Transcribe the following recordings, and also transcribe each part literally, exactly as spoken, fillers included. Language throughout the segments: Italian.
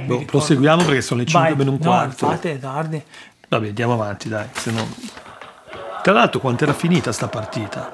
boh, proseguiamo perché sono le cinque meno un quarto. No, infatti è tardi. Vabbè, andiamo avanti, dai. Se no... Tra l'altro, quanto era finita sta partita?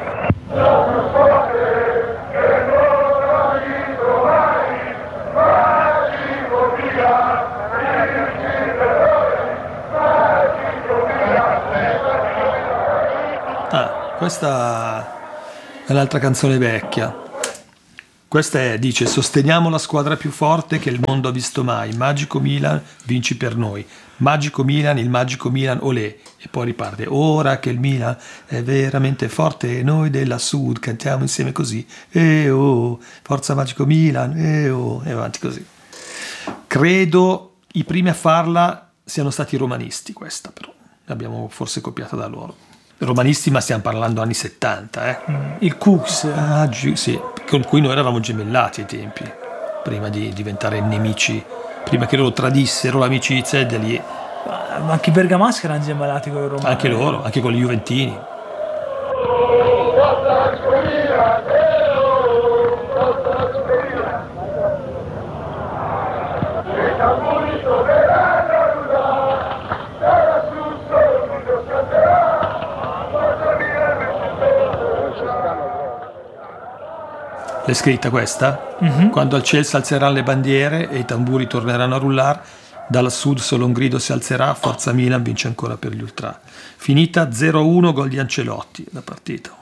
Ah, questa è l'altra canzone vecchia. Questa è, dice: sosteniamo la squadra più forte che il mondo ha visto mai. Magico Milan, vinci per noi. Magico Milan, il magico Milan, olè. E poi riparte: ora che il Milan è veramente forte, noi della Sud cantiamo insieme così. E oh, forza Magico Milan, e oh, e avanti così. Credo i primi a farla siano stati i romanisti, questa però. L'abbiamo forse copiata da loro. Romanisti, ma stiamo parlando anni settanta, eh? Mm, il Cooks. Ah, gi- sì, con cui noi eravamo gemellati ai tempi, prima di diventare nemici, prima che loro tradissero l'amicizia e da lì. Ma anche i bergamaschi erano gemellati con i romani. Anche loro, anche con gli juventini. L'è scritta questa? Mm-hmm. Quando al cielo si alzeranno le bandiere e i tamburi torneranno a rullare, dalla Sud solo un grido si alzerà, forza Milan vince ancora per gli ultra. Finita zero a uno, gol di Ancelotti la partita.